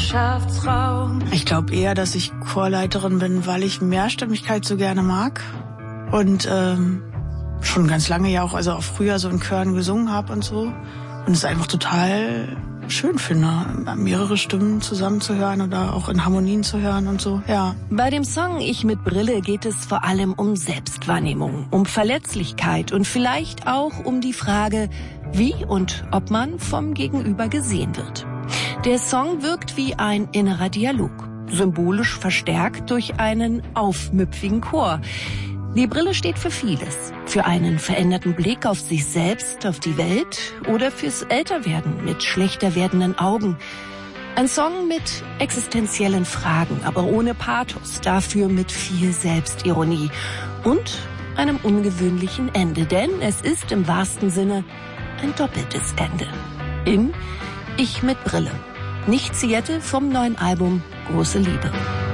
Gemeinschaftsraum. Ich glaube eher, dass ich Chorleiterin bin, weil ich Mehrstimmigkeit so gerne mag und schon ganz lange ja auch, also auch früher so in Chören gesungen habe und so und es einfach total schön finde, mehrere Stimmen zusammenzuhören oder auch in Harmonien zu hören und so, ja. Bei dem Song Ich mit Brille geht es vor allem um Selbstwahrnehmung, um Verletzlichkeit und vielleicht auch um die Frage, wie und ob man vom Gegenüber gesehen wird. Der Song wirkt wie ein innerer Dialog, symbolisch verstärkt durch einen aufmüpfigen Chor. Die Brille steht für vieles. Für einen veränderten Blick auf sich selbst, auf die Welt oder fürs Älterwerden mit schlechter werdenden Augen. Ein Song mit existenziellen Fragen, aber ohne Pathos, dafür mit viel Selbstironie und einem ungewöhnlichen Ende, denn es ist im wahrsten Sinne ein doppeltes Ende. In Ich mit Brille. Nicht Zierte vom neuen Album Große Liebe.